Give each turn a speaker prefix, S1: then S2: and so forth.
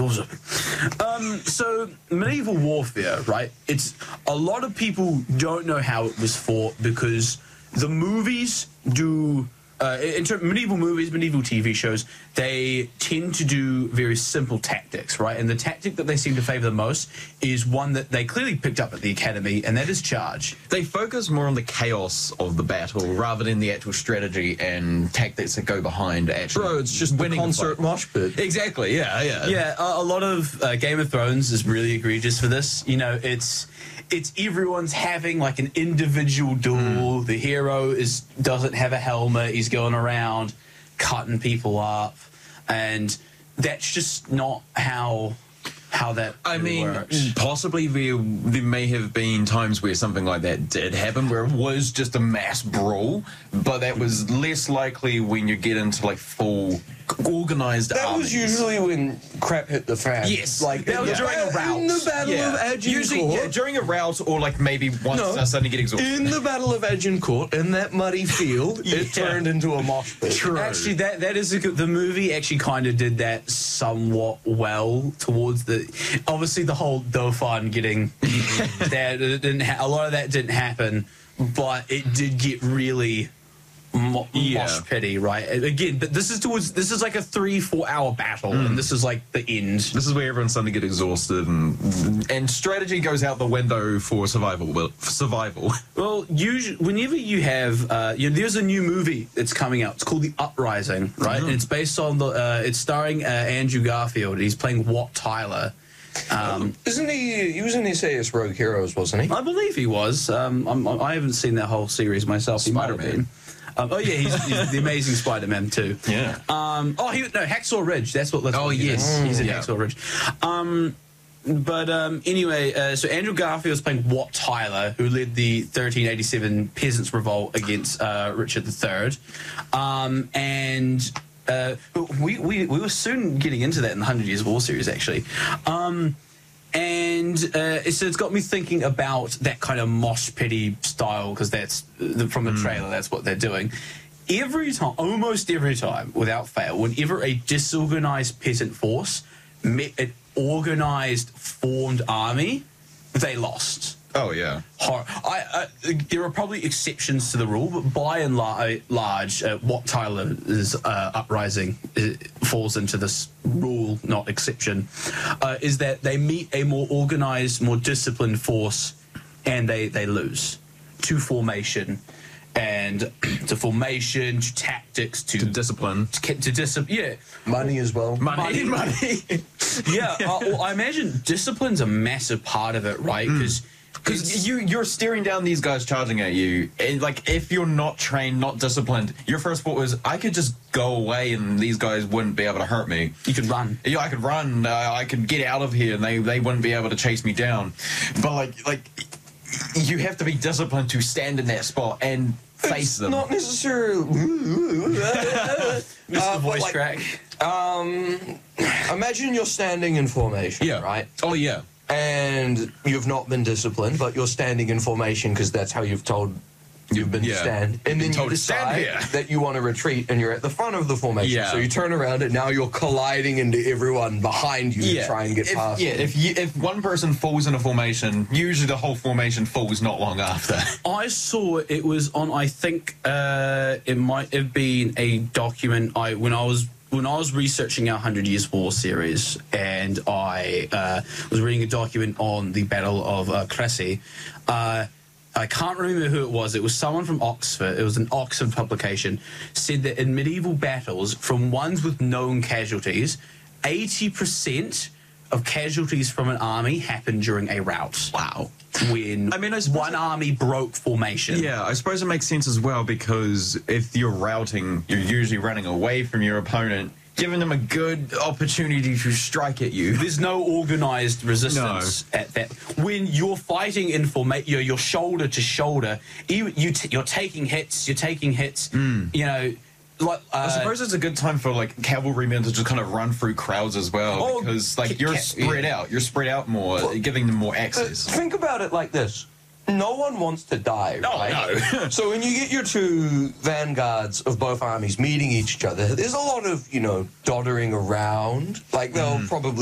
S1: So medieval warfare, right? It's a lot of people don't know how it was fought because the movies do. In terms of medieval movies, medieval TV shows, they tend to do very simple tactics, right? And the tactic that they seem to favour the most is one that they clearly picked up at the academy, and that is charge.
S2: They focus more on the chaos of the battle rather than the actual strategy and tactics that go behind actually.
S3: Bro, it's just winning the concert mosh pit.
S2: Exactly, yeah.
S1: Yeah, a lot of Game of Thrones is really egregious for this. You know, it's everyone's having like an individual duel. The hero doesn't have a helmet. He's going around cutting people up, and that's just not how that works.
S2: Possibly there may have been times where something like that did happen, where it was just a mass brawl, but that was less likely when you get into like full organized
S3: That
S2: armies.
S3: was usually when crap hit the fan.
S2: Yes,
S3: like
S2: that was during a rout.
S3: In the Battle of Agincourt.
S2: Usually, during a rout, or like maybe once I suddenly get exhausted.
S3: In the Battle of Agincourt, in that muddy field, it turned into a mosh pit.
S1: True. Actually, that is the movie actually kind of did that somewhat well towards obviously the whole Dauphin getting that a lot of that didn't happen, but it did get really mosh pitty, right? Again, but this is like a 3-4 hour battle, and this is like the end.
S2: This is where everyone's starting to get exhausted, and strategy goes out the window for survival.
S1: Well, usually, whenever you have, there's a new movie that's coming out. It's called The Uprising, right? And it's based on it's starring Andrew Garfield. He's playing Wat Tyler.
S3: Isn't he was in SAS Rogue Heroes, wasn't he?
S1: I believe he was. I haven't seen that whole series myself.
S2: Spider-Man.
S1: He's the Amazing Spider-Man too.
S2: Yeah.
S1: Hacksaw Ridge. That's what.
S2: Yes.
S1: He's in Hacksaw Ridge. Anyway, so Andrew Garfield is playing Wat Tyler, who led the 1387 Peasants' Revolt against Richard III, we were soon getting into that in the 100 Years' War series, actually. So it's got me thinking about that kind of mosh pitty style, because that's from the trailer. That's what they're doing. Almost every time, without fail, whenever a disorganized peasant force met an organized, formed army, they lost.
S2: Oh yeah.
S1: There are probably exceptions to the rule, but by and large, Wat Tyler's Uprising falls into this rule, not exception. Is that they meet a more organized, more disciplined force, and they lose to formation, and to formation, to tactics, to
S2: discipline,
S1: to discipline. Yeah,
S3: money as well.
S2: Money.
S1: Yeah, I imagine discipline's a massive part of it, right?
S2: Because you're staring down these guys charging at you, and like if you're not trained, not disciplined, your first thought was, I could just go away and these guys wouldn't be able to hurt me.
S1: You could run.
S2: Yeah, I could run. I could get out of here, and they wouldn't be able to chase me down. But like you have to be disciplined to stand in that spot and face them.
S3: Not necessarily.
S1: Mr. Voice crack.
S3: Imagine you're standing in formation.
S2: Yeah.
S3: Right.
S2: Oh yeah.
S3: And you've not been disciplined, but you're standing in formation because that's how you've been to stand. And then you decide that you want to retreat, and you're at the front of the formation.
S2: Yeah.
S3: So you turn around, and now you're colliding into everyone behind you to try and get past.
S2: Yeah, if one person falls in a formation, usually the whole formation falls not long after.
S1: I saw it was on, I think it might have been a document when I was researching our 100 Years' War series, and I was reading a document on the Battle of Crécy. I can't remember who it was. It was someone from Oxford. It was an Oxford publication. Said that in medieval battles, from ones with known casualties, 80% of casualties from an army happened during a rout.
S2: Wow.
S1: When one army broke formation.
S2: Yeah, I suppose it makes sense as well, because if you're routing, you're usually running away from your opponent, giving them a good opportunity to strike at you.
S1: There's no organized resistance at that. When you're fighting in formation, you're shoulder to shoulder. You're taking hits. You know.
S2: I suppose it's a good time for like cavalrymen to just kind of run through crowds as well, because like you're spread out. You're spread out more, giving them more access.
S3: Think about it like this. No one wants to die, right?
S2: No.
S3: So when you get your two vanguards of both armies meeting each other, there's a lot of, doddering around. Like, they'll probably